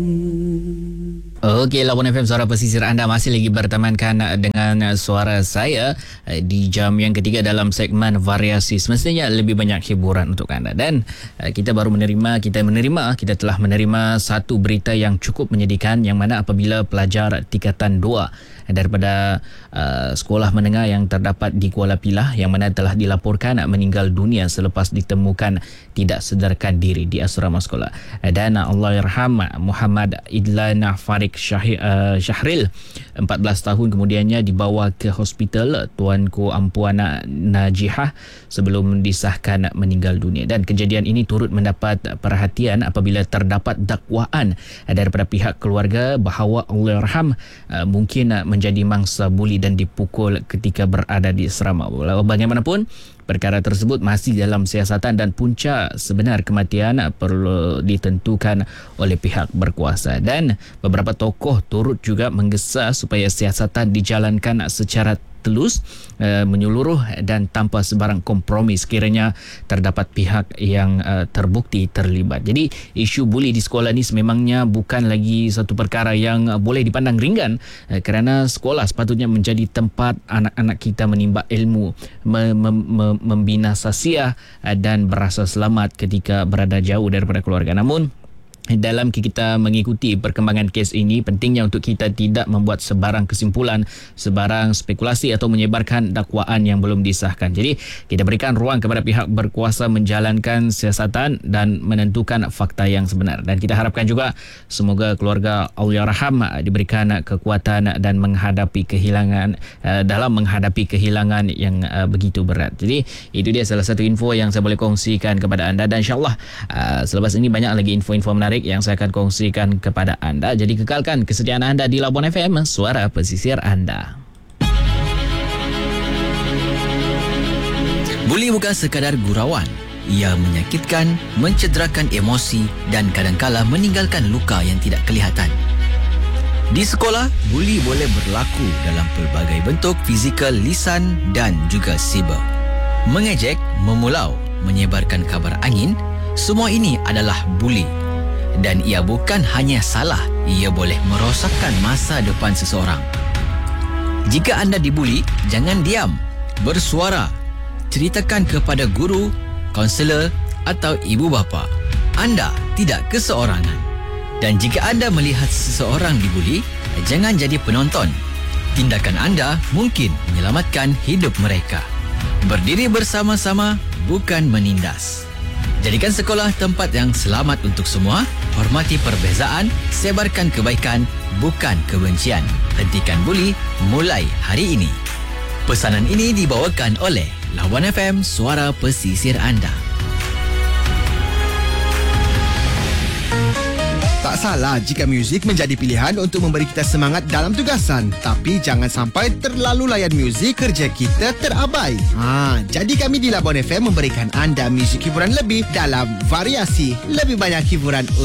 Okey, Labuan FM Suara Pesisir anda masih lagi bertemankan dengan suara saya di jam yang ketiga dalam segmen variasi. Semestinya lebih banyak hiburan untuk anda. Dan kita telah menerima satu berita yang cukup menyedihkan, yang mana apabila pelajar tingkatan 2 daripada sekolah menengah yang terdapat di Kuala Pilah yang mana telah dilaporkan meninggal dunia selepas ditemukan tidak sedarkan diri di asrama sekolah. Dan Allahyarham Muhammad Idlan Farik Syahril 14 tahun kemudiannya dibawa ke hospital Tuanku Ampuana Najihah sebelum disahkan meninggal dunia. Dan kejadian ini turut mendapat perhatian apabila terdapat dakwaan daripada pihak keluarga bahawa Allahyarham mungkin menjadi mangsa buli dan dipukul ketika berada di asrama. Bagaimanapun, perkara tersebut masih dalam siasatan dan punca sebenar kematian perlu ditentukan oleh pihak berkuasa. Dan beberapa tokoh turut juga menggesa supaya siasatan dijalankan secara telus, menyeluruh dan tanpa sebarang kompromi sekiranya terdapat pihak yang terbukti terlibat. Jadi isu buli di sekolah ni sememangnya bukan lagi satu perkara yang boleh dipandang ringan, kerana sekolah sepatutnya menjadi tempat anak-anak kita menimba ilmu, membina sasiah dan berasa selamat ketika berada jauh daripada keluarga. Namun dalam kita mengikuti perkembangan kes ini, pentingnya untuk kita tidak membuat sebarang kesimpulan, sebarang spekulasi atau menyebarkan dakwaan yang belum disahkan. Jadi kita berikan ruang kepada pihak berkuasa menjalankan siasatan dan menentukan fakta yang sebenar. Dan kita harapkan juga semoga keluarga Allahyarham diberikan kekuatan dan menghadapi kehilangan yang begitu berat. Jadi itu dia salah satu info yang saya boleh kongsikan kepada anda, dan insyaAllah selepas ini banyak lagi info-info menarik yang saya akan kongsikan kepada anda. Jadi kekalkan kesediaan anda di Labuan FM, Suara Pesisir anda. Buli bukan sekadar gurauan. Ia menyakitkan, mencederakan emosi dan kadangkala meninggalkan luka yang tidak kelihatan. Di sekolah, buli boleh berlaku dalam pelbagai bentuk fizikal, lisan dan juga siber. Mengejek, memulau, menyebarkan kabar angin, semua ini adalah buli. Dan ia bukan hanya salah, ia boleh merosakkan masa depan seseorang. Jika anda dibuli, jangan diam. Bersuara. Ceritakan kepada guru, kaunselor atau ibu bapa. Anda tidak keseorangan. Dan jika anda melihat seseorang dibuli, jangan jadi penonton. Tindakan anda mungkin menyelamatkan hidup mereka. Berdiri bersama-sama, bukan menindas. Jadikan sekolah tempat yang selamat untuk semua. Hormati perbezaan, sebarkan kebaikan, bukan kebencian. Hentikan buli mulai hari ini. Pesanan ini dibawakan oleh Labuan FM, Suara Pesisir anda. Tak salah jika muzik menjadi pilihan untuk memberi kita semangat dalam tugasan. Tapi jangan sampai terlalu layan muzik, kerja kita terabai. Jadi kami di Labuan FM memberikan anda muzik hiburan lebih dalam variasi. Lebih banyak hiburan